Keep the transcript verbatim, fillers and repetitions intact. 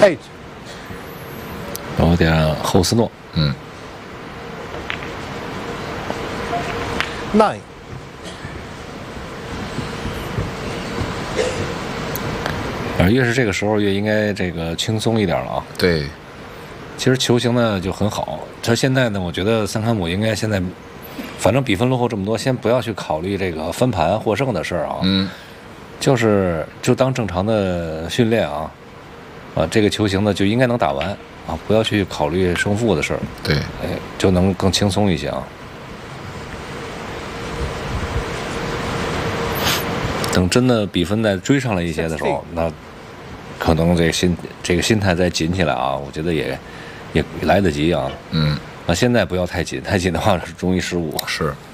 Eight， 有点后斯诺。 嗯。 Nine， 呃，越是这个时候越应该这个轻松一点了啊。 对， 其实球形呢就很好，他现在呢，我觉得三坎姆应该现在，反正比分落后这么多，先不要去考虑这个分盘获胜的事儿啊。 嗯， 就是就当正常的训练啊，啊，这个球形呢就应该能打完啊，不要去考虑胜负的事儿。 对， 哎，就能更轻松一些啊。等真的比分再追上来一些的时候，那可能这个心这个心态再紧起来啊，我觉得也也来得及啊。 嗯， 那现在不要太紧，太紧的话容易失误。 是。